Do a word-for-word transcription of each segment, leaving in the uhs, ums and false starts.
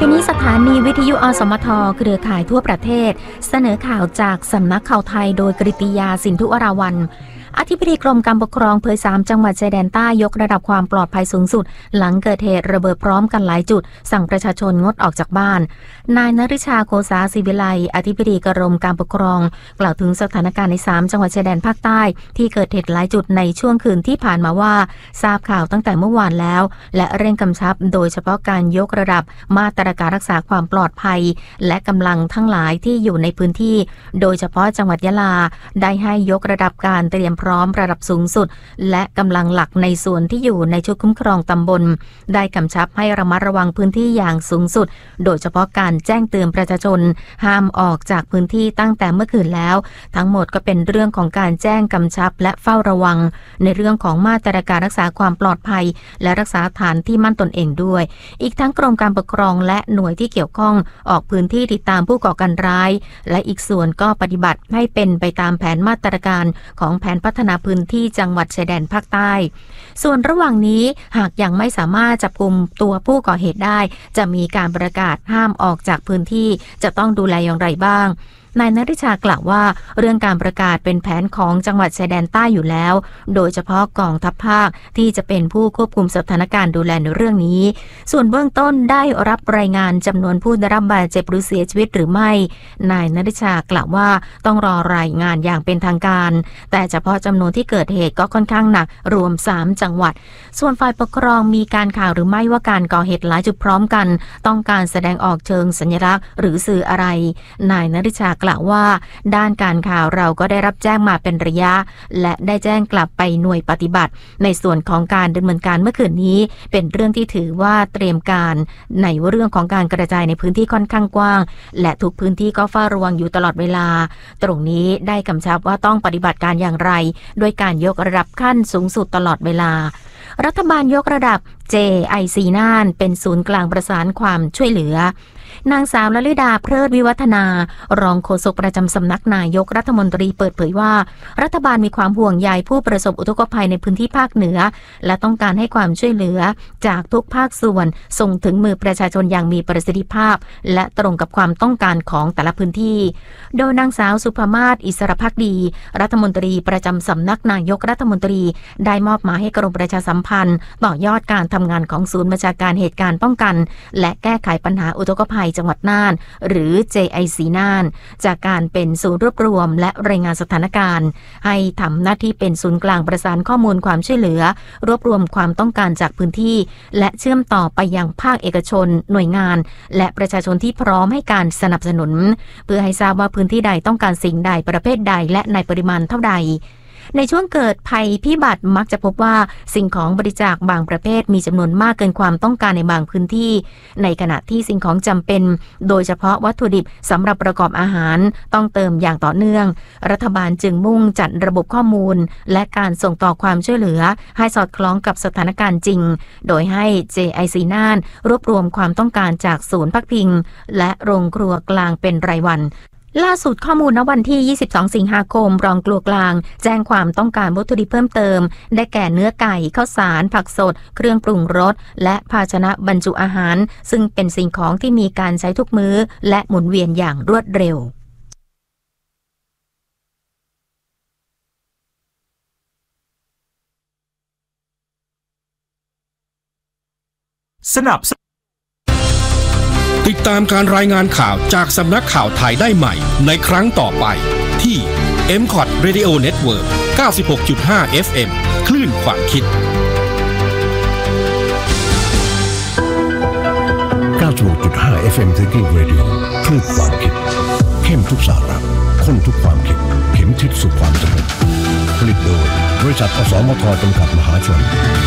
ปีนี้สถานีวิทยุอสมทเครือข่ายทั่วประเทศเสนอข่าวจากสำนักข่าวไทยโดยกฤติยาสินธุวราวัลย์อธิบดีกรมการปกครองเผยสามจังหวัดชายแดนใต้ยกระดับความปลอดภัยสูงสุดหลังเกิดเหตุระเบิดพร้อมกันหลายจุดสั่งประชาชนงดออกจากบ้านนายนฤชาโกษาศิวิไลอธิบดีกรมการปกครองกล่าวถึงสถานการณ์ในสามจังหวัดชายแดนภาคใต้ที่เกิดเหตุหลายจุดในช่วงคืนที่ผ่านมาว่าทราบข่าวตั้งแต่เมื่อวานแล้วและเร่งกำชับโดยเฉพาะการยกระดับมาตรการรักษาความปลอดภัยและกำลังทั้งหลายที่อยู่ในพื้นที่โดยเฉพาะจังหวัดยะลาได้ให้ยกระดับการเตรียมพร้อมระดับสูงสุดและกำลังหลักในส่วนที่อยู่ในชุดคุ้มครองตำบลได้กำชับให้ระมัดระวังพื้นที่อย่างสูงสุดโดยเฉพาะการแจ้งเตือนประชาชนห้ามออกจากพื้นที่ตั้งแต่เมื่อคืนแล้วทั้งหมดก็เป็นเรื่องของการแจ้งกำชับและเฝ้าระวังในเรื่องของมาตรการรักษาความปลอดภัยและรักษาฐานที่มั่นตนเองด้วยอีกทั้งกรมการปกครองและหน่วยที่เกี่ยวข้องออกพื้นที่ติดตามผู้ก่อการร้ายและอีกส่วนก็ปฏิบัติให้เป็นไปตามแผนมาตรการของแผนพัฒนาพื้นที่จังหวัดชายแดนภาคใต้ส่วนระหว่างนี้หากยังไม่สามารถจับกุมตัวผู้ก่อเหตุได้จะมีการประกาศห้ามออกจากพื้นที่จะต้องดูแลอย่างไรบ้างนายนฤชากล่าวว่าเรื่องการประกาศเป็นแผนของจังหวัดชายแดนใต้อยู่แล้วโดยเฉพาะกองทัพภาคที่จะเป็นผู้ควบคุมสถานการณ์ดูแลในเรื่องนี้ส่วนเบื้องต้นได้รับรายงานจำนวนผู้ได้รับบาดเจ็บหรือเสียชีวิตหรือไม่นายนฤชากล่าวว่าต้องรอรายงานอย่างเป็นทางการแต่เฉพาะจำนวนที่เกิดเหตุก็ค่อนข้างหนักรวมสามจังหวัดส่วนฝ่ายปกครองมีการข่าวหรือไม่ว่าการก่อเหตุหลายจุดพร้อมกันต้องการแสดงออกเชิงสัญลักษณ์หรือสื่ออะไรนายนฤชากล่าวว่าด้านการข่าวเราก็ได้รับแจ้งมาเป็นระยะและได้แจ้งกลับไปหน่วยปฏิบัติในส่วนของการดำเนินการเมื่อคืนนี้เป็นเรื่องที่ถือว่าเตรียมการในเรื่องของการกระจายในพื้นที่ค่อนข้างกว้างและทุกพื้นที่ก็เฝ้าระวังอยู่ตลอดเวลาตรงนี้ได้กำชับว่าต้องปฏิบัติการอย่างไรด้วยการยกระดับขั้นสูงสุดตลอดเวลารัฐบาลยกระดับ เจ ไอ ซี น่านเป็นศูนย์กลางประสานความช่วยเหลือนางสาวลลิดาเพลิดวิวัฒนารองโฆษกประจำสำนักนายกรัฐมนตรีเปิดเผยว่ารัฐบาลมีความห่วงใยผู้ประสบอุทกภัยในพื้นที่ภาคเหนือและต้องการให้ความช่วยเหลือจากทุกภาคส่วนส่งถึงมือประชาชนอย่างมีประสิทธิภาพและตรงกับความต้องการของแต่ละพื้นที่โดยนางสาวสุภมาศอิสรภักดีรัฐมนตรีประจำสำนักนายกรัฐมนตรีได้มอบหมายให้กรมประชาสัมพันธ์ต่อยอดการทำงานของศูนย์บัญชาการเหตุการณ์ป้องกันและแก้ไขปัญหาอุทกภัยจังหวัดน่านหรือ เจ ไอ ซี น่านจากการเป็นศูนย์รวบรวมและรายงานสถานการณ์ให้ทำหน้าที่เป็นศูนย์กลางประสานข้อมูลความช่วยเหลือรวบรวมความต้องการจากพื้นที่และเชื่อมต่อไปยังภาคเอกชนหน่วยงานและประชาชนที่พร้อมให้การสนับสนุนเพื่อให้ทราบว่าพื้นที่ใดต้องการสิ่งใดประเภทใดและในปริมาณเท่าใดในช่วงเกิดภัยพิบัติมักจะพบว่าสิ่งของบริจาคบางประเภทมีจำนวนมากเกินความต้องการในบางพื้นที่ในขณะที่สิ่งของจำเป็นโดยเฉพาะวัตถุดิบสำหรับประกอบอาหารต้องเติมอย่างต่อเนื่องรัฐบาลจึงมุ่งจัดระบบข้อมูลและการส่งต่อความช่วยเหลือให้สอดคล้องกับสถานการณ์จริงโดยให้ เจ ไอ ซี น่านรวบรวมความต้องการจากศูนย์พักพิงและโรงครัวกลางเป็นรายวันล่าสุดข้อมูลณวันที่ยี่สิบสองสิงหาคมรองครัวกลางแจ้งความต้องการวัตถุดิบเพิ่มเติมได้แก่เนื้อไก่ข้าวสารผักสดเครื่องปรุงรสและภาชนะบรรจุอาหารซึ่งเป็นสิ่งของที่มีการใช้ทุกมื้อและหมุนเวียนอย่างรวดเร็วสนับติดตามการรายงานข่าวจากสำนักข่าวไทยได้ใหม่ในครั้งต่อไปที่ เอ็ม คอท Radio Network เก้าสิบหกจุดห้า เอฟ เอ็ม คลื่นความคิดเก้าสิบหกจุดห้า เอฟ เอ็ม Thinking Radio คลื่นความคิดเข้มทุกสาระข้นทุกความคิดเข็มทิศสู่ความสำเร็จผลิตโดยบริษัทอสมทจำกัดมหาชน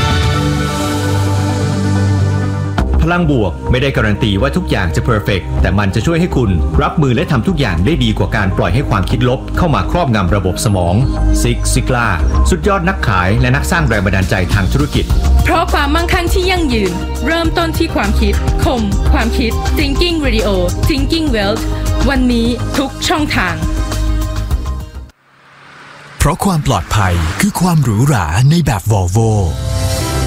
พลังบวกไม่ได้การันตีว่าทุกอย่างจะเพอร์เฟกต์แต่มันจะช่วยให้คุณรับมือและทำทุกอย่างได้ดีกว่าการปล่อยให้ความคิดลบเข้ามาครอบงำระบบสมองซิกซิกลาสุดยอดนักขายและนักสร้างแรงบันดาลใจทางธุรกิจเพราะความมั่งคั่งที่ยั่งยืนเริ่มต้นที่ความคิดคมความคิด Thinking Radio Thinking Wealth วันนี้ทุกช่องทางเพราะความปลอดภัยคือความหรูหราในแบบ Volvo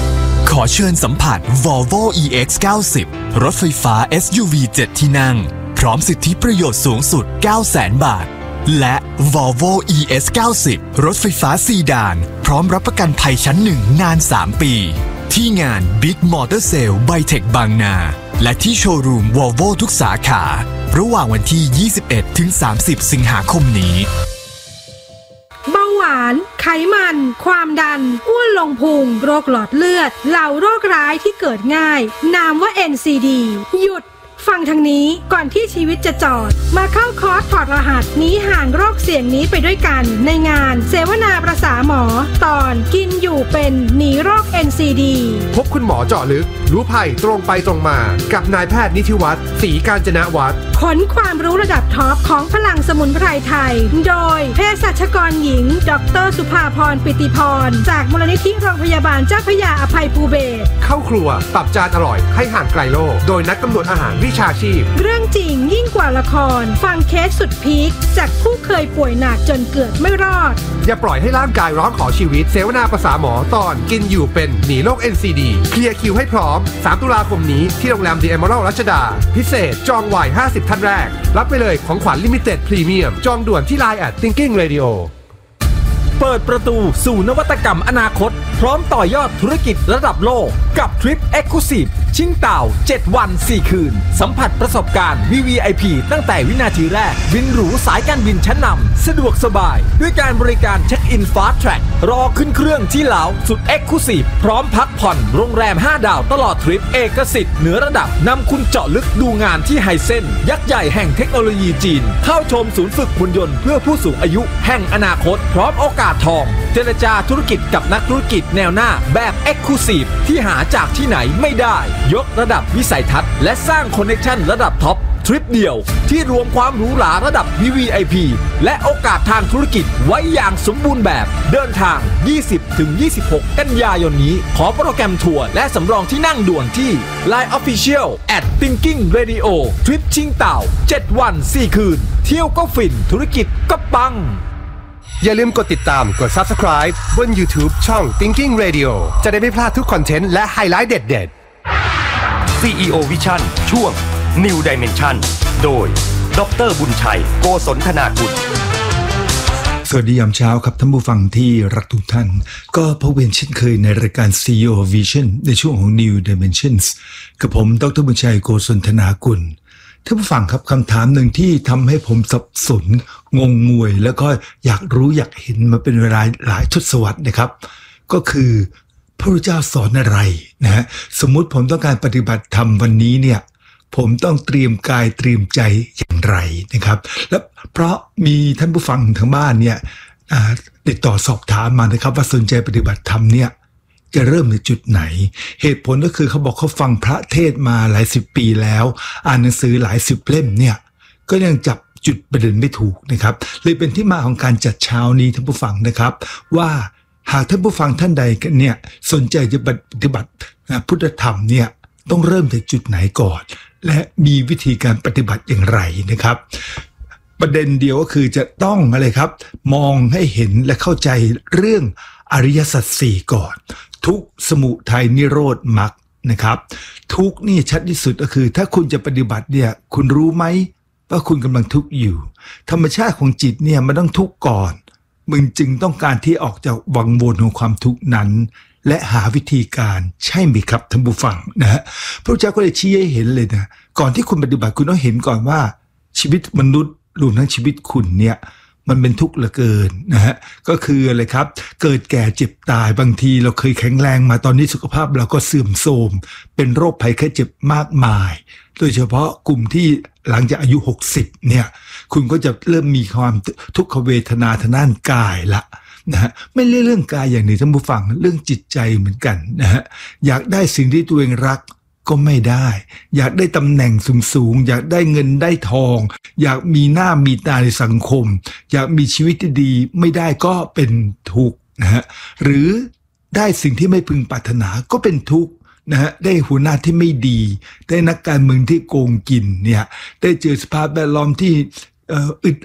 ขอเชิญสัมผัส Volvo อี เอ็กซ์ เก้าสิบ รถไฟฟ้า เอส ยู วี เจ็ด ที่นั่งพร้อมสิทธิประโยชน์สูงสุด เก้าแสน บาทและ Volvo อี เอส เก้าสิบ รถไฟฟ้าซีดานพร้อมรับประกันภัยชั้นหนึ่งนานสามปีที่งาน Big Motor Sale Bytech บางนาและที่โชว์รูม Volvo ทุกสาขาระหว่างวันที่ ยี่สิบเอ็ดถึงสามสิบ สิงหาคมนี้เบาหวานไขมันความดันอ้วนลงพุงโรคหลอดเลือดเหล่าโรคร้ายที่เกิดง่ายนามว่า เอ็น ซี ดี หยุดฟังทางนี้ก่อนที่ชีวิตจะจอดมาเข้าคอร์สถอดรหัสหนีห่างโรคเสี่ยงนี้ไปด้วยกันในงานเสวนาประสาหมอตอนกินอยู่เป็นหนีโรค เอ็น ซี ดีพบคุณหมอเจาะลึกรู้ภัยตรงไปตรงมากับนายแพทย์นิธิวัฒน์ศรีกาญจนวัฒน์ขนความรู้ระดับท็อปของพลังสมุนไพรไทยโดยเภสัชกรหญิงดร.สุภาพรปิติพรจากมูลนิธิโรงพยาบาลเจ้าพระยาอภัยภูเบศรเข้าครัวปรับจานอร่อยให้ห่างไกลโรคโดยนักกำหนดอาหารวิชาชีพเรื่องจริงยิ่งกว่าละครฟังเคสสุดพีคจากผู้เคยป่วยหนักจนเกือบไม่รอดอย่าปล่อยให้ร่างกายร้องขอชีวิตเสวนาประสาหมอตอนกินอยู่เป็นหนีโรค เอ็น ซี ดี เคลียร์คิวให้พร้อมสามตุลาคมนี้ที่โรงแรม The Emerald รัชดาพิเศษจองไว้ห้าสิบท่านแรกรับไปเลยของขวัญลิมิเต็ดพรีเมียมจองด่วนที่ ไลน์ แอท Thinking Radio เปิดประตูสู่นวัตกรรมอนาคตพร้อมต่อยอดธุรกิจระดับโลกกับทริป Exclusive ชิงเต่าเจ็ดวันสี่คืนสัมผัสประสบการณ์ วี วี ไอ พี ตั้งแต่วินาทีแรกบินหรูสายการบินชั้นนำสะดวกสบายด้วยการบริการเช็คอิน Fast Track รอขึ้นเครื่องที่ลาวสุด Exclusive พร้อมพักผ่อนโรงแรมห้าดาวตลอดทริปเอกสิทธิ์เหนือระดับนำคุณเจาะลึกดูงานที่ไฮเซ็นยักษ์ใหญ่แห่งเทคโนโลยีจีนเข้าชมศูนย์ฝึกหุ่นยนต์เพื่อผู้สูงอายุแห่งอนาคตพร้อมโอกาสทองเจรจาธุรกิจกับนักธุรกิจแนวหน้าแบบ Exclusive ที่หาจากที่ไหนไม่ได้ยกระดับวิสัยทัศน์และสร้างคอนเนคชั่นระดับท็อปทริปเดียวที่รวมความหรูหราระดับ วี วี ไอ พี และโอกาสทางธุรกิจไว้อย่างสมบูรณ์แบบเดินทาง ยี่สิบถึงยี่สิบหก กันยายนนี้ขอโปรแกรมทัวร์และสำรองที่นั่งด่วนที่ ไลน์ Official แอท Thinking Radio ทริปชิงเต่าเจ็ดวันสี่คืนเที่ยวก็ฟินธุรกิจก็ปังอย่าลืมกดติดตามกด Subscribe บน YouTube ช่อง Thinking Radio จะได้ไม่พลาดทุกคอนเทนต์และไฮไลท์เด็ดๆ ซี อี โอ Vision ช่วง New Dimension โดยดร.บุญชัยโกศลธนากุลสวัสดียามเช้าครับท่านผู้ฟังที่รักทุกท่านก็พบกันเช่นเคยในรายการ ซี อี โอ Vision ในช่วงของ New Dimensions กับผมดร.บุญชัยโกศลธนากุลท่านผู้ฟังครับคำถามหนึ่งที่ทำให้ผมสับสนงงงวยแล้วก็อยากรู้อยากเห็นมาเป็นเวลาหลายทศวรรษนะครับก็คือพระพุทธเจ้าสอนอะไรนะฮะสมมุติผมต้องการปฏิบัติธรรมวันนี้เนี่ยผมต้องเตรียมกายเตรียมใจอย่างไรนะครับและเพราะมีท่านผู้ฟังทางบ้านเนี่ยติดต่อสอบถามมานะครับว่าสนใจปฏิบัติธรรมเนี่ยจะเริ่มในจุดไหนเหตุผลก็คือเขาบอกเขาฟังพระเทศมาหลายสิบปีแล้วอ่านหนังสือหลายสิบเล่มเนี่ยก็ยังจับจุดประเด็นไม่ถูกนะครับเลยเป็นที่มาของการจัดเช้านี้ท่านผู้ฟังนะครับว่าหากท่านผู้ฟังท่านใดกันเนี่ยสนใจจะปฏิบัติพุทธธรรมเนี่ยต้องเริ่มจากจุดไหนก่อนและมีวิธีการปฏิบัติอย่างไรนะครับประเด็นเดียวก็คือจะต้องอะไรครับมองให้เห็นและเข้าใจเรื่องอริยสัจสี่ก่อนทุกข์สมุทัยนิโรธมรรคนะครับทุกข์นี่ชัดที่สุดก็คือถ้าคุณจะปฏิบัติเนี่ยคุณรู้ไหมว่าคุณกำลังทุกข์อยู่ธรรมชาติของจิตเนี่ยมันต้องทุกข์ก่อนมึงจึงต้องการที่ออกจากวังวนของความทุกข์นั้นและหาวิธีการใช่ไหมครับท่านผู้ฟังนะฮะพระเจ้าก็เลยชี้ให้เห็นเลยนะก่อนที่คุณปฏิบัติคุณต้องเห็นก่อนว่าชีวิตมนุษย์รวมทั้งชีวิตคุณเนี่ยมันเป็นทุกข์เหลือเกินนะฮะก็คืออะไรครับเกิดแก่เจ็บตายบางทีเราเคยแข็งแรงมาตอนนี้สุขภาพเราก็เสื่อมโทรมเป็นโรคภัยไข้เจ็บมากมายโดยเฉพาะกลุ่มที่หลังจากอายุหกสิบเนี่ยคุณก็จะเริ่มมีความทุกขเวทนาทางด้านกายละนะฮะไม่เรื่องกายอย่างนี้ท่านผู้ฟังเรื่องจิตใจเหมือนกันนะฮะอยากได้สิ่งที่ตัวเองรักก็ไม่ได้อยากได้ตำแหน่งสูงๆอยากได้เงินได้ทองอยากมีหน้ามีตาในสังคมอยากมีชีวิตที่ดีไม่ได้ก็เป็นทุกข์นะฮะหรือได้สิ่งที่ไม่พึงปรารถนาก็เป็นทุกข์นะฮะได้หัวหน้าที่ไม่ดีได้นักการเมืองที่โกงกินเนี่ยได้เจอสภาพแวดล้อมที่เอ่ออึดอัด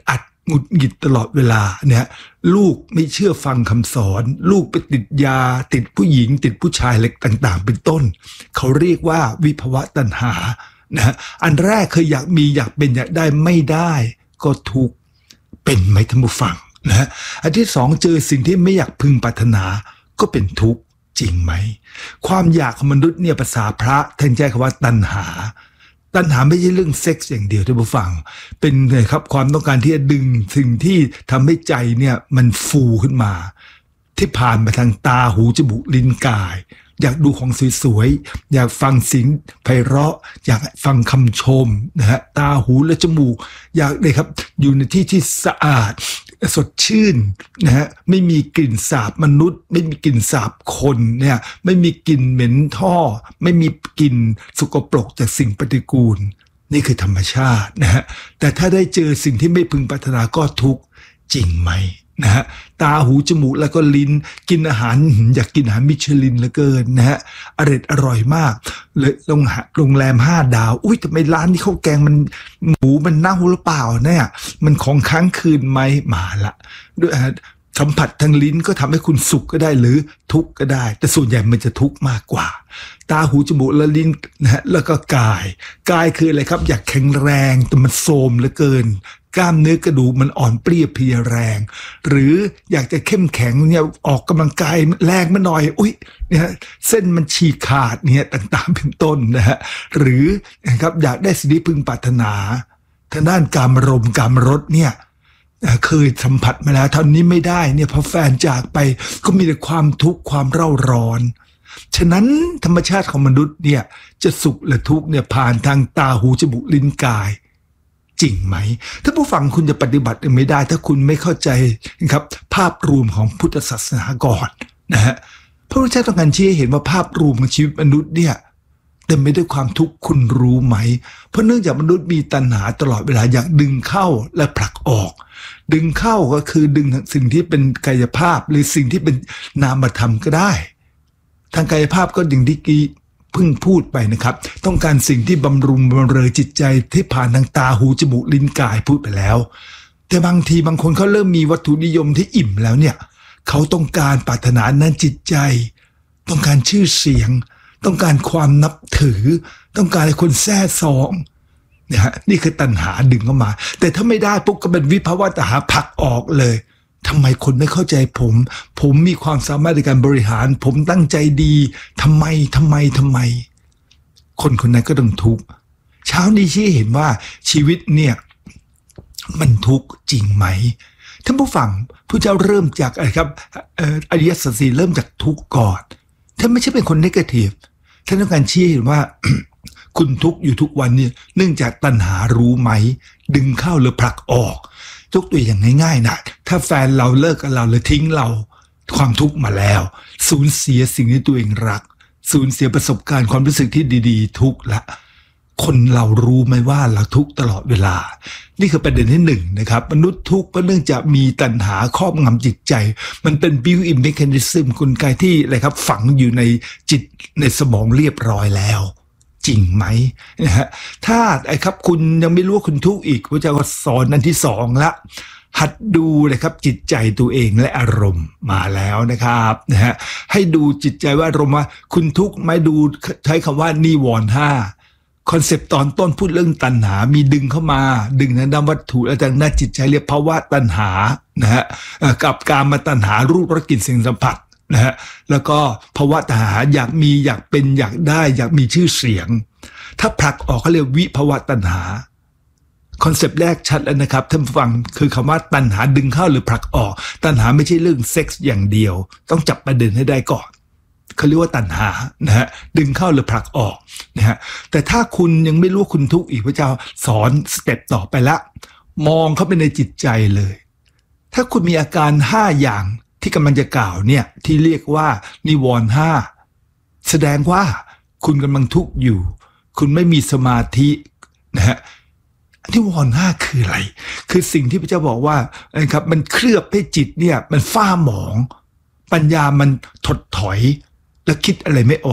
หงุดหงิดตลอดเวลาเนี่ยลูกไม่เชื่อฟังคำสอนลูกไปติดยาติดผู้หญิงติดผู้ชายเล็กต่างๆเป็นต้นเขาเรียกว่าวิภวะตัณหานะฮะอันแรกคืออยากมีอยากเป็นอยากได้ไม่ได้ก็ทุกข์เป็นไหมท่านผู้ฟังนะฮะอันที่สองเจอสิ่งที่ไม่อยากพึงปรารถนาก็เป็นทุกข์จริงไหมความอยากของมนุษย์เนี่ยภาษาพระท่านใช้คำว่าตัณหาตัณหาไม่ใช่เรื่องเซ็กส์อย่างเดียวท่านผู้ฟังเป็นไงครับความต้องการที่จะดึงสิ่งที่ทำให้ใจเนี่ยมันฟูขึ้นมาที่ผ่านมาทางตาหูจมูกลิ้นกายอยากดูของสวยๆอยากฟังเสียงไพเราะอยากฟังคำชมนะฮะตาหูและจมูกอยากเลยครับอยู่ในที่ที่สะอาดสดชื่นนะฮะไม่มีกลิ่นสาบมนุษย์ไม่มีกลิ่นสาบคนเนี่ยไม่มีกลิ่นเหม็นท่อไม่มีกลิ่นสกปรกจากสิ่งปฏิกูลนี่คือธรรมชาตินะฮะแต่ถ้าได้เจอสิ่งที่ไม่พึงปรารถนาก็ทุกข์จริงไหมนะฮะตาหูจมูกแล้วก็ลิ้นกินอาหารอยากกินอาหารมิชลินเหลือเกินนะฮะอร่อยอร่อยมากเลยโรงโรงแรมห้าดาวอุ้ยทำไมร้านนี้ข้าวแกงมันหมูมันเน่าหรือเปล่าเนี่ยมันของค้างคืนไหมมาละด้วยสัมผัสทางลิ้นก็ทำให้คุณสุขก็ได้หรือทุกข์ก็ได้แต่ส่วนใหญ่มันจะทุกข์มากกว่าตาหูจมูกและลิ้นนะฮะแล้วก็กายกายคืออะไรครับอยากแข็งแรงแต่มันโทรมเหลือเกินกล้ามเนื้อกระดูกมันอ่อนเปรี้ยเพลียแรงหรืออยากจะเข้มแข็งเนี่ยออกกำลังกายแรงมาหน่อยอุ๊ยเนี่ยเส้นมันฉีกขาดเนี่ยต่างๆเป็นต้นนะฮะหรือนะครับอยากได้สิ่งที่พึงปรารถนาทางด้านกามรมกามรสเนี่ยเคยสัมผัสมาแล้วเท่านี้ไม่ได้เนี่ยพอแฟนจากไปก็มีแต่ความทุกข์ความเร่าร้อนฉะนั้นธรรมชาติของมนุษย์เนี่ยจะสุขและทุกข์เนี่ยผ่านทางตาหูจมูกลิ้นกายจริงไหมถ้าผู้ฟังคุณจะปฏิบัติไม่ได้ถ้าคุณไม่เข้าใจนะครับภาพรวมของพุทธศาสนาก่อนนะฮะพระพุทธเจ้าต้องการชี้ให้เห็นว่าภาพรวมของชีวิตมนุษย์เนี่ยเต็มไปด้วยความทุกข์คุณรู้ไหมเพราะเนื่องจากมนุษย์มีตัณหาตลอดเวลาอยากดึงเข้าและผลักออกดึงเข้าก็คือดึงสิ่งที่เป็นกายภาพหรือสิ่งที่เป็นนามธรรมก็ได้ทางกายภาพก็ดึงที่กีเพิ่งพูดไปนะครับต้องการสิ่งที่บำรุงบำเรอจิตใจที่ผ่านทางตาหูจมูกลิ้นกายพูดไปแล้วแต่บางทีบางคนเขาเริ่มมีวัตถุนิยมที่อิ่มแล้วเนี่ยเขาต้องการปรารถนานั้นจิตใจต้องการชื่อเสียงต้องการความนับถือต้องการให้คนแซ่ซองเนี่ยฮะนี่คือตัณหาดึงเข้ามาแต่ถ้าไม่ได้ปุ๊บก็เป็นวิภวะตัณหาผลักออกเลยทำไมคนไม่เข้าใจผมผมมีความสามารถในการบริหารผมตั้งใจดีทำไมทำไมทำไมคนคนนั้นก็ต้องทุกข์เช้านี้ชี้เห็นว่าชีวิตเนี่ยมันทุกข์จริงไหมท่านผู้ฟังผู้เจ้าเริ่มจากอะไรครับอริยสัจสี่เริ่มจากทุกข์ก่อนท่านไม่ใช่เป็นคนเนกาทีฟท่านต้องการชี้เห็นว่า คุณทุกข์อยู่ทุกวันนี้เนื่องจากตัณหารู้ไหมดึงเข้าหรือผลักออกยกตัวอย่างง่ายๆนะถ้าแฟนเราเลิกกับเราหรือทิ้งเราความทุกข์มาแล้วสูญเสียสิ่งที่ตัวเองรักสูญเสียประสบการณ์ความรู้สึกที่ดีๆทุกข์ละคนเรารู้ไหมว่าเราทุกข์ตลอดเวลานี่คือประเด็นที่หนึ่งนะครับมนุษย์ทุกข์เพราะเนื่องจากมีตัณหาครอบงำจิตใจมันเป็น built-in mechanism กลไกที่อะไรครับฝังอยู่ในจิตในสมองเรียบร้อยแล้วจริงไหมนะฮะถ้าไอ้ครับคุณยังไม่รู้ว่าคุณทุกข์อีกพระเจ้าก็สอนอันที่สองละหัดดูเลยครับจิตใจตัวเองและอารมณ์มาแล้วนะครับนะฮะให้ดูจิตใจว่าอารมณ์ว่าคุณทุกข์ไหมดูใช้คำว่านิวรณ์ห้าคอนเซปต์ตอนต้นพูดเรื่องตัณหามีดึงเข้ามาดึงทางด้านวัตถุและทางด้านจิตใจเรียกภาวะตัณหานะฮะกับการมาตัณหารูปรสกลิ่นเสียงสัมผัสนะฮะแล้วก็ภาวะตัณหาอยากมีอยากเป็นอยากได้อยากมีชื่อเสียงถ้าผลักออกเขาเรียกวิภาวะตัณหาคอนเซปต์แรกชัดแล้วนะครับท่านฟังคือคำว่าตัณหาดึงเข้าหรือผลักออกตัณหาไม่ใช่เรื่องเซ็กส์อย่างเดียวต้องจับประเด็นให้ได้ก่อนเขาเรียกว่าตัณหานะฮะดึงเข้าหรือผลักออกนะฮะแต่ถ้าคุณยังไม่รู้คุณทุกข์อีกพระเจ้าสอนสเต็ปต่อไปละมองเข้าไปในจิตใจเลยถ้าคุณมีอาการห้าอย่างที่กำลังจะกล่าวเนี่ยที่เรียกว่านิวรณ์ห้าแสดงว่าคุณกำลังทุกข์อยู่คุณไม่มีสมาธินะฮะนิวรณ์ห้าคืออะไรคือสิ่งที่พระเจ้าบอกว่านะครับมันเคลือบให้จิตเนี่ยมันฝ้าหมองปัญญามันถดถอยและคิดอะไรไม่ออก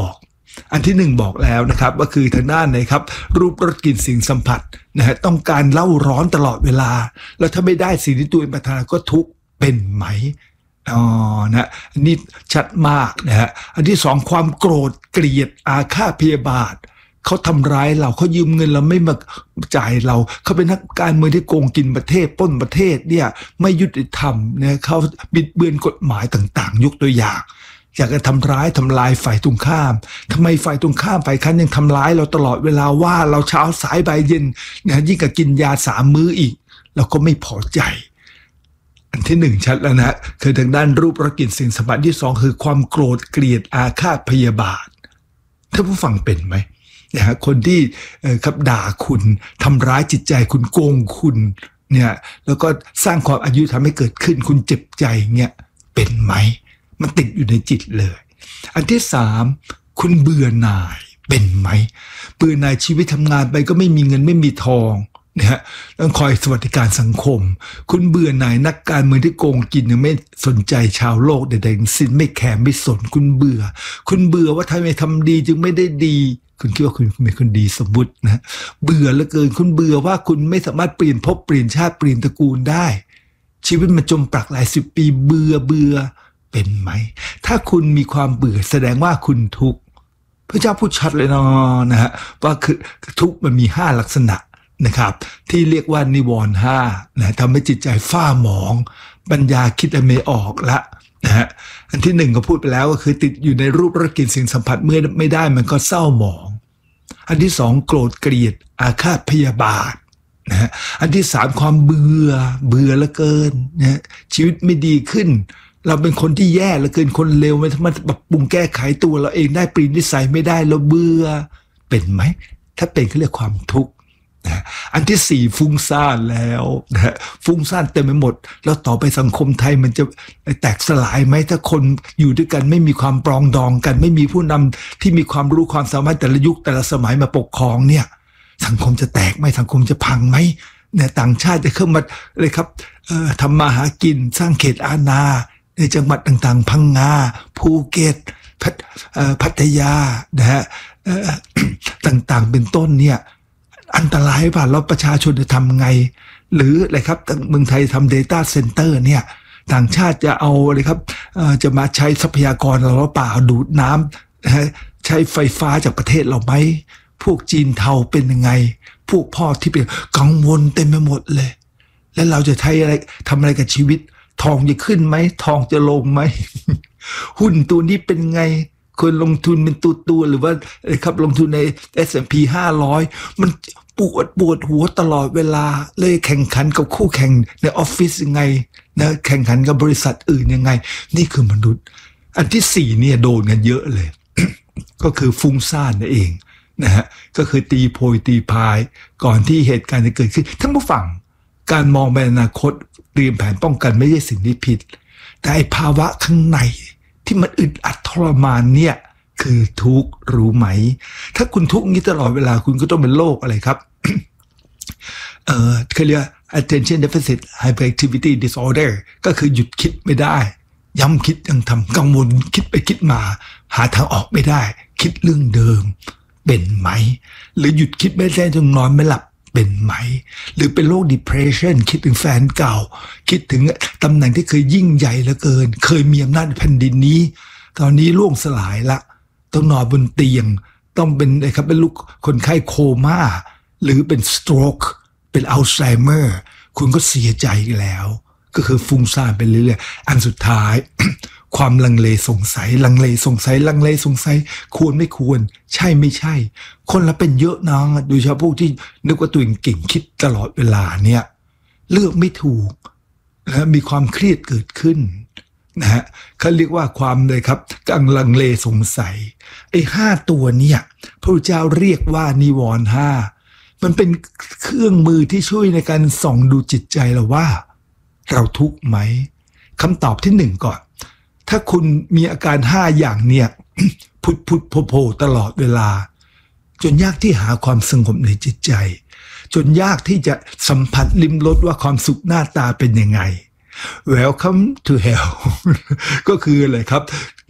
อันที่หนึ่งบอกแล้วนะครับว่าคือทางด้านไหนครับรูปรสกลิ่นสิ่งสัมผัสนะฮะต้องการเล่าร้อนตลอดเวลาแล้วถ้าไม่ได้สิ่งที่ตัวเองปรารถนาก็ทุกข์เป็นไหมอ๋อนะอันนี้ชัดมากนะฮะอันที่สองความโกรธเกลียดอาฆาตพยาบาทเขาทำร้ายเราเขายืมเงินเราไม่มาจ่ายเราเขาเป็นนักการเมืองที่โกงกินประเทศปล้นประเทศเนี่ยไม่ยุติธรรมเนี่ยเขาบิดเบือนกฎหมายต่างๆยกตัวอย่างอยากจะทำร้ายทำลายฝ่ายตรงข้ามทำไมฝ่ายตรงข้ามฝ่ายค้านยังทำร้ายเราตลอดเวลาว่าเราเช้าสายบ่ายเย็นนะยิ่งกับกินยาสามมื้ออีกเราก็ไม่พอใจอันที่หนึ่งชัดแล้วนะคือทางด้านรูปรสกลิ่นสิ่งสัมผัสที่สองคือความโกรธเกลียดอาฆาตพยาบาทถ้าผู้ฟังเป็นไหมนะฮะคนที่ครับด่าคุณทำร้ายจิตใจคุณโกงคุณเนี่ยแล้วก็สร้างความอายุทำให้เกิดขึ้นคุณเจ็บใจเงี้ยเป็นไหมมันติดอยู่ในจิตเลยอันที่สามคุณเบื่อหน่ายเป็นไหมเบื่อหน่ายชีวิตทำงานไปก็ไม่มีเงินไม่มีทองนะฮะต้องคอยสวัสดิการสังคมคุณเบื่อหน่ายนักการเมืองที่โกงกินยังไม่สนใจชาวโลกใดๆทั้งสิ้นไม่แคร์ไม่สนคุณเบื่อคุณเบื่อว่าทำไมทำดีจึงไม่ได้ดีคุณคิดว่าคุณเป็นคนดีสมมุตินะเบื่อเหลือเกินคุณเบื่อว่าคุณไม่สามารถเปลี่ยนภพเปลี่ยนชาติเปลี่ยนตระกูลได้ชีวิตมันจมปลักหลายสิบปีเบื่อเบื่อเป็นไหมถ้าคุณมีความเบื่อแสดงว่าคุณทุกข์พระเจ้าพูดชัดเลยนะนะฮะว่าคือทุกข์มันมีห้าลักษณะนะครับที่เรียกว่านิวรณ์ห้านะทำให้จิตใจฝ้าหมองปัญญาคิดไม่ออกละนะฮะอันที่หนึ่งก็พูดไปแล้วก็คือติดอยู่ในรูปรสกลิ่นสิ่งสัมผัสเมื่อไม่ได้มันก็เศร้าหมองอันที่สองโกรธเกลียดอาฆาตพยาบาทนะฮะอันที่สามความเบื่อเบื่อเหลือเกินนะชีวิตไม่ดีขึ้นเราเป็นคนที่แย่เหลือเกินคนเลวไม่สามารถปรับปรุงแก้ไขตัวเราเองได้เปลี่ยนนิสัยไม่ได้เราเบื่อเป็นไหมถ้าเป็นเขาเรียกความทุกข์นะอันที่สี่ฟุ้งซ่านแล้วนะฟุ้งซ่านเต็มไปหมดแล้วต่อไปสังคมไทยมันจะแตกสลายไหมถ้าคนอยู่ด้วยกันไม่มีความปรองดองกันไม่มีผู้นำที่มีความรู้ความสามารถแต่ละยุคแต่ละสมัยมาปกครองเนี่ยสังคมจะแตกไหมสังคมจะพังไหมเนี่ยต่างชาติจะเข้ามาเลยครับเอ่อทำมาหากินสร้างเขตอาณาในจังหวัดต่างๆพังงาภูเก็ตพัทพัทยานะฮะต่างๆเป็นต้นเนี่ยอันตรายป่ะแล้วประชาชนจะทำไงหรืออะไรครับเมืองไทยทำ data center เนี่ยต่างชาติจะเอาอะไรครับจะมาใช้ทรัพยากรเราเปล่าดูดน้ำนะฮะใช้ไฟฟ้าจากประเทศเราไหมพวกจีนเทาเป็นยังไงพวกพ่อที่เป็นกังวลเต็มไปหมดเลยแล้วเราจะใช้อะไรทำอะไรกับชีวิตทองจะขึ้นไหมทองจะลงไหม หุ้นตัวนี้เป็นไงควรลงทุนเป็นตัวตัวหรือว่าครับลงทุนใน เอส แอนด์ พี ห้าร้อยมันปวดปวดหัวตลอดเวลาเลยแข่งขันกับคู่แข่งในออฟฟิศยังไงนะแข่งขันกับบริษัทอื่นยังไงนี่คือมนุษย์อันที่สี่เนี่ยโดนกันเยอะเลย ก็คือฟุ้งซ่านนั่นเองนะฮะก็คือตีโพยตีพายก่อนที่เหตุการณ์จะเกิดขึ้นท่านผู้ฟังการมองไปอนาคตเตรียมแผนป้องกันไม่ใช่สิ่งที่ผิดแต่ไอ้ภาวะข้างในที่มันอึดอัดทรมานเนี่ยคือทุกข์รู้ไหมถ้าคุณทุกข์นี้ตลอดเวลาคุณก็ต้องเป็นโรคอะไรครับ เออเขาเรียก attention deficit hyperactivity disorder ก็คือหยุดคิดไม่ได้ย้ำคิดยังทำกังวลคิดไปคิดมาหาทางออกไม่ได้คิดเรื่องเดิมเป็นไหมหรือหยุดคิดไม่ได้จนนอนไม่หลับเป็นไหมหรือเป็นโรค depression คิดถึงแฟนเก่าคิดถึงตำแหน่งที่เคยยิ่งใหญ่เหลือเกินเคยมีอำนาจในแผ่นดินนี้ตอนนี้ล่วงสลายละต้องนอนบนเตียงต้องเป็นอะไรครับเป็นลูกคนไข้โคม่าหรือเป็น stroke เป็นอัลไซเมอร์คุณก็เสียใจแล้วก็คือฟุ้งซ่านไปเรื่อยๆอันสุดท้าย ความลังเลสงสัยลังเลสงสัยลังเลสงสัยควรไม่ควรใช่ไม่ใช่คนละเป็นเยอะนะโดยเฉพาะพวกที่นึกว่าตัวเองเก่งคิดตลอดเวลาเนี่ยเลือกไม่ถูกนะมีความเครียดเกิดขึ้นนะฮะเขาเรียกว่าความเลยครับกังลังเลสงสัยไอ้ห้าตัวเนี่ยพระเจ้าเรียกว่านิวรณ์ห้ามันเป็นเครื่องมือที่ช่วยในการส่องดูจิตใจเราว่าเราทุกข์ไหมคำตอบที่หนึ่งก่อนถ้าคุณมีอาการห้าอย่างเนี่ย พุดพุดโผโผตลอดเวลาจนยากที่หาความสงบในจิตใจจนยากที่จะสัมผัสลิ้มรสว่าความสุขหน้าตาเป็นยังไง Welcome to hell ก็คืออะไรครับ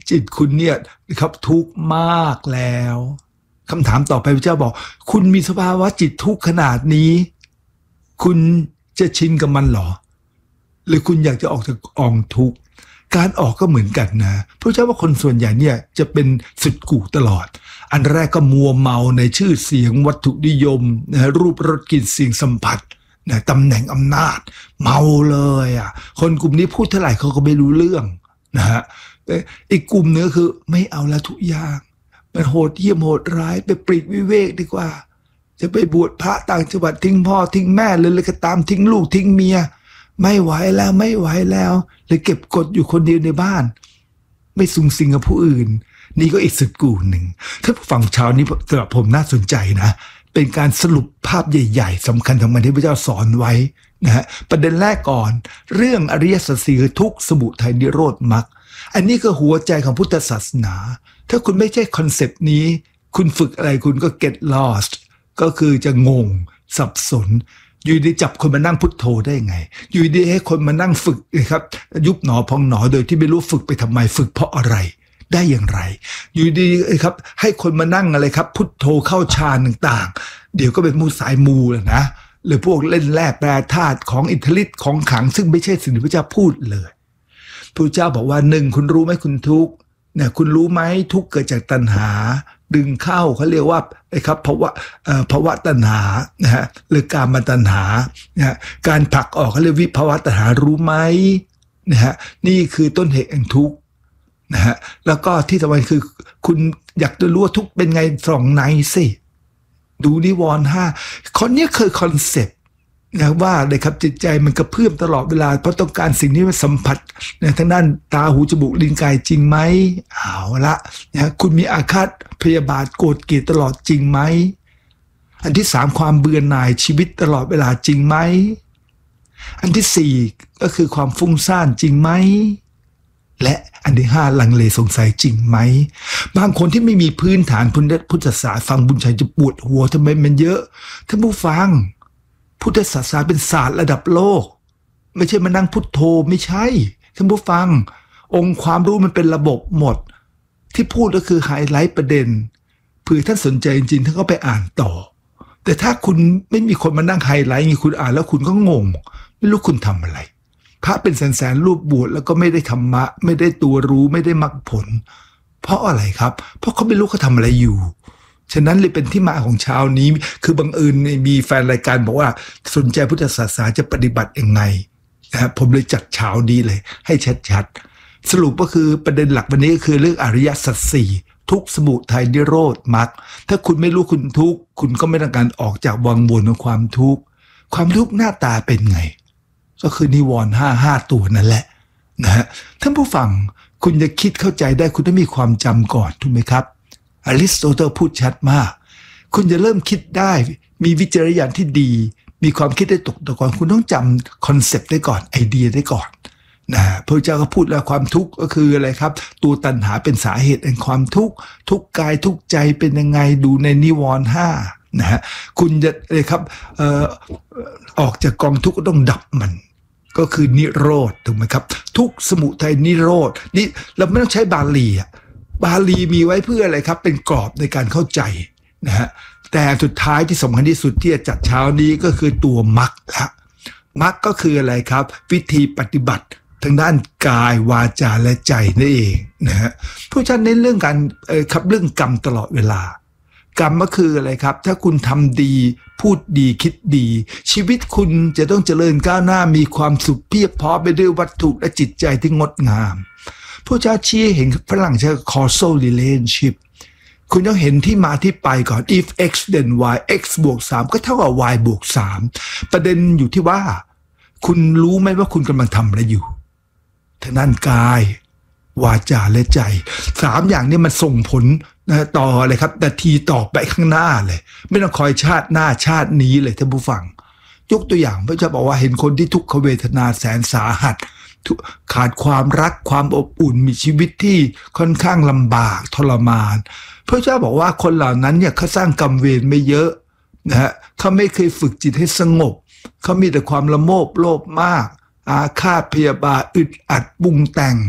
จิตคุณเนี่ยครับทุกข์มากแล้วคำถามต่อไปพระเจ้าบอกคุณมีสภาวะจิตทุกข์ขนาดนี้คุณจะชินกับมันหรอหรือคุณอยากจะออกจากกองทุกข์การออกก็เหมือนกันนะพระเจ้าว่าคนส่วนใหญ่เนี่ยจะเป็นสุดกู่ตลอดอันแรกก็มัวเมาในชื่อเสียงวัตถุนิยมนะรูปรสกลิ่นเสียงสัมผัสนะตำแหน่งอำนาจเมาเลยอ่ะคนกลุ่มนี้พูดเท่าไหร่เขาก็ไม่รู้เรื่องนะฮะอีกกลุ่มเนื้อคือไม่เอาละทุกอย่างมันโหดเหี้ยมโหดร้ายไปปลีกวิเวกดีกว่าจะไปบวชพระต่างจังหวัดทิ้งพ่อทิ้งแม่เลยเลยก็ตามทิ้งลูกทิ้งเมียไม่ไหวแล้วไม่ไหวแล้วเลยเก็บกดอยู่คนเดียวในบ้านไม่สุงสิงกับผู้อื่นนี่ก็อีกสุดกูหนึ่งถ้าฟังเช้านี้สำหรับผมน่าสนใจนะเป็นการสรุปภาพใหญ่ๆสำคัญของมันที่พระเจ้าสอนไว้นะฮะประเด็นแรกก่อนเรื่องอริยสัจสี่คือทุกข์สมุทัยนิโรธมรรคอันนี้คือหัวใจของพุทธศาสนาถ้าคุณไม่ใช่คอนเซปต์นี้คุณฝึกอะไรคุณก็ get lost ก็คือจะงงสับสนอยู่ดีจับคนมานั่งพุทโธได้ไงอยู่ดีให้คนมานั่งฝึกนะครับยุบหนอพองหนอโดยที่ไม่รู้ฝึกไปทำไมฝึกเพราะอะไรได้อย่างไรอยู่ดีครับให้คนมานั่งอะไรครับพุทโธเข้าฌานต่างๆเดี๋ยวก็เป็นมูสายมูแล้วนะหรือพวกเล่นแร่แปรธาตุของอิทธิฤทธิ์ของขลังซึ่งไม่ใช่สิ่งที่พระเจ้าพูดเลยพระเจ้าบอกว่าหนึ่งคุณรู้ไหมคุณทุกข์เนี่ยคุณรู้ไหมทุกข์เกิดจากตัณหาดึงเข้าเขาเรียกว่าไอ้ครับภาวะเอ่อภาวะตัณหานะฮะหรือการมาตัณหานะฮะการผลักออกเขาเรียกวิภาวะตัณหารู้ไหมนะฮะนี่คือต้นเหตุแห่งทุกข์นะฮะแล้วก็ที่สำคัญคือคุณอยากจะรู้ว่าทุกข์เป็นไงส่องในสิดูนิวรณ์ห้าคนนี้เคยคอนเซ็ปต์นะว่าเลยครับจิตใจมันกระเพื่อมตลอดเวลาเพราะต้องการสิ่งนี้มาสัมผัสในทางด้านตาหูจมูกลิ้นกายจริงไหมเอาละนะคุณมีอาฆาตพยาบาทโกรธเกลียดตลอดจริงไหมอันที่สามความเบื่อหน่ายชีวิตตลอดเวลาจริงไหมอันที่สี่ก็คือความฟุ้งซ่านจริงไหมและอันที่ห้าลังเลสงสัยจริงไหมบางคนที่ไม่มีพื้นฐานพุทธศาสนาฟังบุญชัยจะปวดหัวทำไมมันเยอะท่านผู้ฟังพุทธศาสนาเป็นศาสตร์ระดับโลกไม่ใช่มานั่งพุทโธไม่ใช่ท่านผู้ฟังองค์ความรู้มันเป็นระบบหมดที่พูดก็คือไฮไลท์ประเด็นเผื่อท่านสนใจจริงๆท่านก็ไปอ่านต่อแต่ถ้าคุณไม่มีคนมานั่งไฮไลท์คุณอ่านแล้วคุณก็งงไม่รู้คุณทำอะไรพระเป็นแสนๆรูปบวชแล้วก็ไม่ได้ธรรมะไม่ได้ตัวรู้ไม่ได้มรรคผลเพราะอะไรครับเพราะเขาไม่รู้เขาทำอะไรอยู่ฉะนั้นเลยเป็นที่มาของเช้านี้คือบังเอิญมีแฟนรายการบอกว่าสนใจพุทธศาสนาจะปฏิบัติยังไงนะผมเลยจัดเช้านี้เลยให้ชัดๆสรุปก็คือประเด็นหลักวันนี้ก็คือเรื่องอริยสัจสี่ทุกข์สมุทัยนิโรธมรรคถ้าคุณไม่รู้คุณทุกข์คุณก็ไม่ต้องการออกจากวังวนของความทุกข์ความทุกข์หน้าตาเป็นไงก็คือนิวรณ์ห้าห้าตัวนั่นแหละนะฮะท่านผู้ฟังคุณจะคิดเข้าใจได้คุณต้องมีความจำก่อนถูกไหมครับอริสโตเติลพูดชัดมากคุณจะเริ่มคิดได้มีวิจารณญาณที่ดีมีความคิดได้ตกตะกอนคุณต้องจำคอนเซปต์ได้ก่อนไอเดียได้ก่อนนะพระเจ้าก็พูดแล้วความทุกข์ก็คืออะไรครับตัวตัณหาเป็นสาเหตุแห่งความทุกข์ทุกกายทุกใจเป็นยังไงดูในนิวรณ์ห้านะฮะคุณจะเลยครับเอ่อออกจากกองทุกข์ก็ต้องดับมันก็คือนิโรธถูกไหมครับทุกข์สมุทัยนิโรธนี่เราไม่ต้องใช้บาลีอ่ะบาลีมีไว้เพื่ออะไรครับเป็นกรอบในการเข้าใจนะฮะแต่สุดท้ายที่สำคัญที่สุดที่จะจัดเช้านี้ก็คือตัวมรรคละมรรคก็คืออะไรครับวิธีปฏิบัติทางด้านกายวาจาและใจนั่นเองนะฮะผู้ชันเน้นเรื่องการเอ่อครับเรื่องกรรมตลอดเวลากรรมก็คืออะไรครับถ้าคุณทำดีพูดดีคิดดีชีวิตคุณจะต้องเจริญก้าวหน้ามีความสุขเพียบพร้อมไปด้วยวัตถุและจิตใจที่งดงามพระเจ้าชี้เห็นฝรั่งใช้ causal relationship คุณต้องเห็นที่มาที่ไปก่อน if x then y x บวกสามก็เท่ากับ y บวกสามประเด็นอยู่ที่ว่าคุณรู้ไหมว่าคุณกำลังทำอะไรอยู่ทางด้านกายวาจาและใจสามอย่างนี้มันส่งผลนะต่อเลยครับนาทีต่อไปข้างหน้าเลยไม่ต้องคอยชาติหน้าชาตินี้เลยท่านผู้ฟังยกตัวอย่างพระเจ้าบอกว่าเห็นคนที่ทุกขเวทนาแสนสาหัสขาดความรักความอบอุ่นมีชีวิตที่ค่อนข้างลำบากทรมานพระเจ้าบอกว่าคนเหล่านั้นเนี่ยเขาสร้างกรรมเวรไม่เยอะนะฮะเขาไม่เคยฝึกจิตให้สงบเขามีแต่ความละโมบโลภมากอาฆาตพยาบาทอึดอัดบุงแต่ง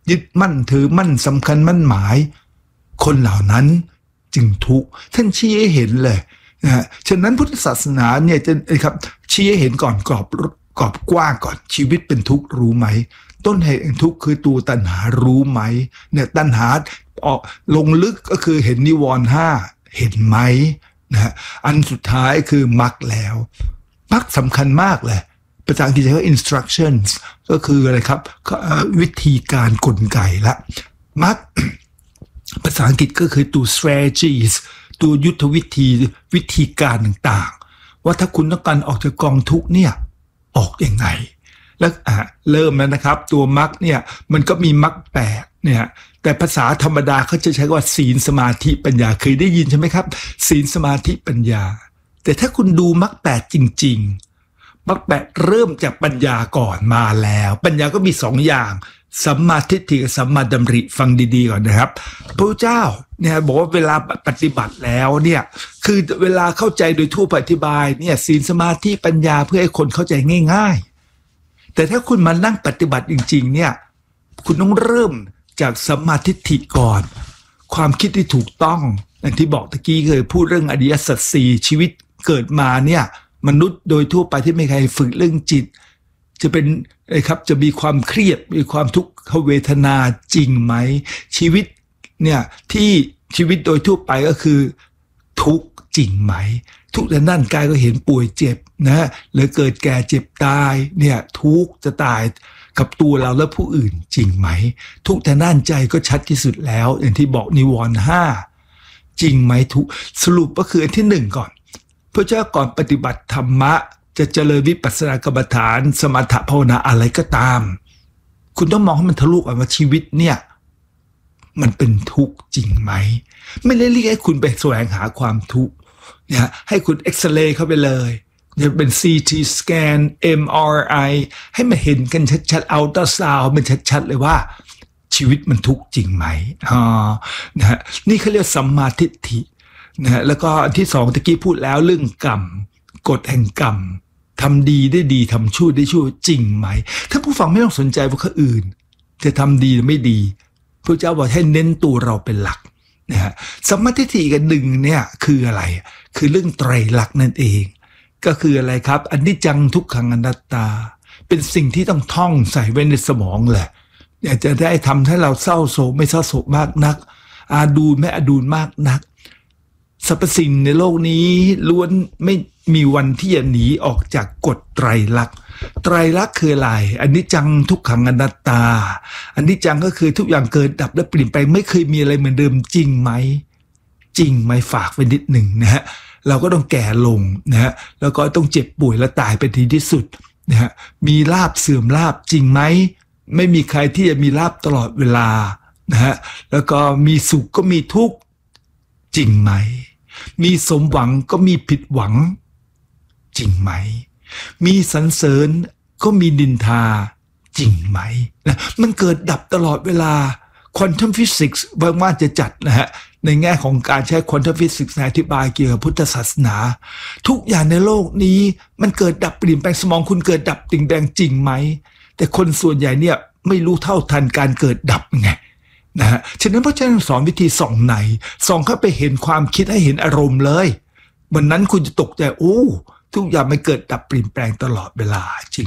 ยึดมั่นถือมั่นสำคัญมั่นหมายคนเหล่านั้นจึงทุกข์ท่านชี้ให้เห็นเลยนะฮะฉะนั้นพุทธศาสนาเนี่ยจะครับชี้ให้เห็นก่อนกรอบกรอบกว้างก่อนชีวิตเป็นทุกข์รู้ไหมต้นเหตุแห่งทุกข์คือตัวตัณหารู้ไหมเนี่ยตัณหาออกลงลึกก็คือเห็นนิวรณ์ห้าเห็นไหมนะฮะอันสุดท้ายคือมรรคแล้วมรรคสำคัญมากเลยภาษาอังกฤษเรียกว่า instructions ก็คืออะไรครับวิธีการกลไกละมรรคภาษาอังกฤษก็คือตัว strategies ตัวยุทธวิธีวิธีการต่างๆว่าถ้าคุณต้องการออกจากกองทุกข์เนี่ยออกยังไงแล้วอ่ะเริ่มแล้วนะครับตัวมรรคเนี่ยมันก็มีมรรคแปดเนี่ยแต่ภาษาธรรมดาเขาจะใช้ว่าศีลสมาธิปัญญาเคยได้ยินใช่ไหมครับศีลสมาธิปัญญาแต่ถ้าคุณดูมรรคแปดจริงๆมรรคแปดเริ่มจากปัญญาก่อนมาแล้วปัญญาก็มีสองอย่างสัมมาทิฏฐิกับสัมมาดำริฟังดีๆก่อนนะครับพระเจ้าเนี่ยบอกว่าเวลาปฏิบัติแล้วเนี่ยคือเวลาเข้าใจโดยทั่วไปอธิบายเนี่ยศีลสมาธิปัญญาเพื่อให้คนเข้าใจง่ายๆแต่ถ้าคุณมานั่งปฏิบัติจริงๆเนี่ยคุณต้องเริ่มจากสัมมาทิฏฐิก่อนความคิดที่ถูกต้องอย่างที่บอกตะกี้เคยพูดเรื่องอริยสัจสี่ชีวิตเกิดมาเนี่ยมนุษย์โดยทั่วไปที่ไม่เคยฝึกเรื่องจิตจะเป็นอะไรครับจะมีความเครียดมีความทุกขเวทนาจริงไหมชีวิตเนี่ยที่ชีวิตโดยทั่วไปก็คือทุกข์จริงไหมทุกข์ทางด้านกายก็เห็นป่วยเจ็บนะหรือเกิดแก่เจ็บตายเนี่ยทุกข์จะตายกับตัวเราและผู้อื่นจริงไหมทุกข์ทางด้านใจก็ชัดที่สุดแล้วอย่างที่บอกนิวรณ์ห้าจริงไหมทุกสรุปก็คืออันที่หนึ่งก่อนพระเจ้าก่อนปฏิบัติธรรมะจะเจริญวิปัสสนากรรมฐานสมถะภาวนาอะไรก็ตามคุณต้องมองให้มันทะลุออกมาชีวิตเนี่ยมันเป็นทุกข์จริงไหมไม่ได้เรียกให้คุณไปแสวงหาความทุกข์เนี่ยให้คุณเอ็กซเรย์เข้าไปเลยจะเป็น ซี ที scan เอ็ม อาร์ ไอ ให้มันเห็นกันชัดๆอัลตราซาวด์มันชัดๆเลยว่าชีวิตมันทุกข์จริงไหมอ๋อนะฮะนี่เขาเรียกสัมมาทิฏฐินะฮะแล้วก็อันที่สองตะกี้พูดแล้วเรื่องกรรมกฎแห่งกรรมทำดีได้ดีทำชั่วได้ชั่วจริงไหมถ้าผู้ฟังไม่ต้องสนใจว่าคนอื่นจะทำดีหรือไม่ดีพระเจ้าบอกให้เน้นตัวเราเป็นหลักนะฮะสัมมาทิฏฐิกันหนึ่งเนี่ยคืออะไรคือเรื่องไตรลักษณ์นั่นเองก็คืออะไรครับอนิจจังทุกขังอนัตตาเป็นสิ่งที่ต้องท่องใส่ไว้ในสมองแหละอยากจะได้ทำให้เราเศร้าโศกไม่เศร้าโศกมากนักอาดูลไม่อาดูลมากนักสรรพสิ่งในโลกนี้ล้วนไม่มีวันที่จะหนีออกจากกฎไตรลักษณ์ไตรลักษณ์คืออะไรอนิจจังทุกขังอนัตตาอนิจจังก็คือทุกอย่างเกิดดับและเปลี่ยนไปไม่เคยมีอะไรเหมือนเดิมจริงไหมจริงไหมฝากไว้นิดหนึ่งนะฮะเราก็ต้องแก่ลงนะฮะแล้วก็ต้องเจ็บป่วยและตายเป็นทีที่สุดนะฮะมีลาภเสื่อมลาภจริงไหมไม่มีใครที่จะมีลาภตลอดเวลานะฮะแล้วก็มีสุขก็มีทุกข์จริงไหมมีสมหวังก็มีผิดหวังจริงไหมมีสรรเสริญก็มีนินทาจริงไหมนะมันเกิดดับตลอดเวลาควอนตัมฟิสิกส์บางว่าจะจัดนะฮะในแง่ของการใช้ควอนตัมฟิสิกส์อธิบายเกี่ยวกับพุทธศาสนาทุกอย่างในโลกนี้มันเกิดดับเปลี่ยนแปลงสมองคุณเกิดดับติ่งแดงจริงไหมแต่คนส่วนใหญ่เนี่ยไม่รู้เท่าทันการเกิดดับไงนะฮะฉะนั้นพระเจ้าสอนวิธีส่องไหนส่องเข้าไปเห็นความคิดให้เห็นอารมณ์เลยวันนั้นคุณจะตกใจโอ้ทุกอย่างมันเกิดดับเปลี่ยนแปลงตลอดเวลาจริง